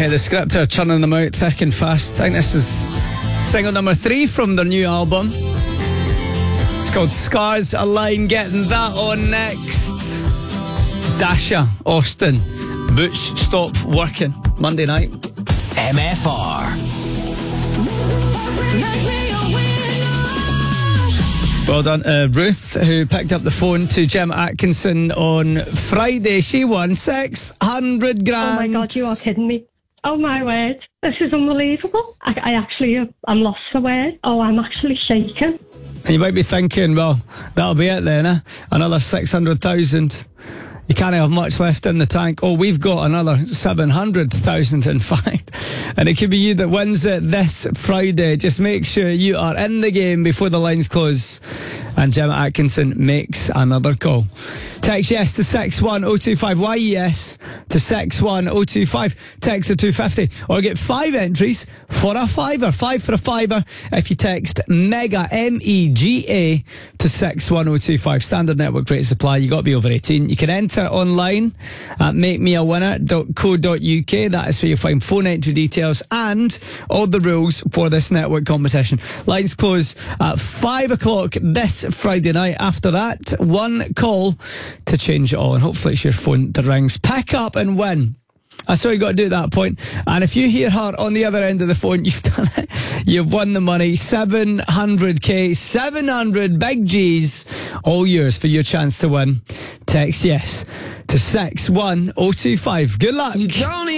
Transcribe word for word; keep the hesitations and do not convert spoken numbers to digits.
Yeah, the script are churning them out thick and fast. I think this is single number three from their new album. It's called Scars Align. Getting that on next. Dasha, Austin, Butch, Stop Working. Monday night. M F R. Well done to Ruth, who picked up the phone to Gemma Atkinson on Friday. She won six hundred grand. Oh my God, you are kidding me. Oh my word, this is unbelievable. I, I actually, I'm lost for words. Oh, I'm actually shaking. And you might be thinking, well, that'll be it then, eh? Another six hundred thousand. You can't have much left in the tank. Oh, we've got another seven hundred thousand, in fact. And it could be you that wins it this Friday. Just make sure you are in the game before the lines close. And Gemma Atkinson makes another call. Text yes to six one oh two five. Why yes to six one oh two five. Text to two fifty. Or get five entries for a fiver. Five for a fiver if you text MEGA, M E G A, to six one oh two five. Standard network rate supply. You got to be over eighteen. You can enter online at make me a winner dot co dot uk. That is where you'll find phone entry details and all the rules for this network competition. Lines close at five o'clock this Friday night. After that, one call to change it all, and hopefully it's your phone that rings. Pick up and win. That's all you got to do at that point. And if you hear her on the other end of the phone, you've done it. You've won the money. seven hundred k, seven hundred big G's, all yours for your chance to win. Text yes to six one oh two five. Good luck.